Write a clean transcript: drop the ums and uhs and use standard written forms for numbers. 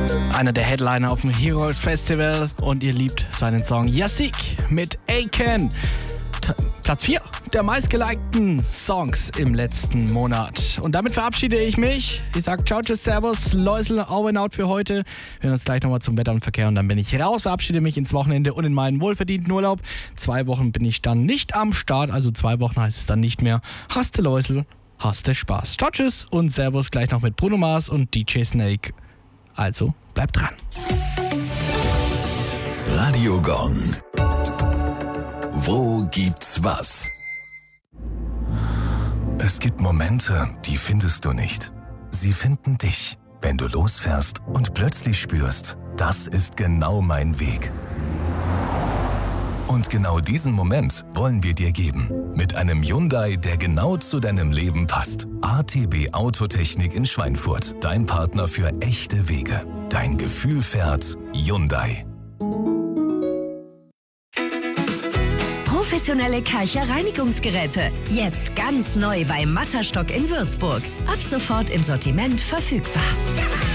Einer der Headliner auf dem Heroes Festival und ihr liebt seinen Song Yassik mit Aiken. Platz 4 der meistgelikten Songs im letzten Monat. Und damit verabschiede ich mich. Ich sage ciao, tschüss, servus, Läusel, over and out für heute. Wir hören uns gleich nochmal zum Wetter und Verkehr und dann bin ich raus. Verabschiede mich ins Wochenende und in meinen wohlverdienten Urlaub. 2 Wochen bin ich dann nicht am Start, also 2 Wochen heißt es dann nicht mehr. Hast du Läusel, hast du Spaß. Ciao, tschüss und servus gleich noch mit Bruno Mars und DJ Snake. Also bleibt dran. Radio Gong. Wo gibt's was? Es gibt Momente, die findest du nicht. Sie finden dich, wenn du losfährst und plötzlich spürst, das ist genau mein Weg. Und genau diesen Moment wollen wir dir geben. Mit einem Hyundai, der genau zu deinem Leben passt. ATB Autotechnik in Schweinfurt. Dein Partner für echte Wege. Dein Gefühl fährt Hyundai. Professionelle Karcher-Reinigungsgeräte. Jetzt ganz neu bei Matterstock in Würzburg. Ab sofort im Sortiment verfügbar.